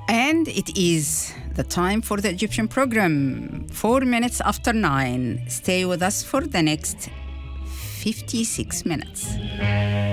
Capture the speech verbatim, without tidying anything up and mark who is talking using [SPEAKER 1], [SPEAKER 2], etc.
[SPEAKER 1] And it is the time for the Egyptian program. Four minutes after nine. Stay with us for the next fifty-six minutes.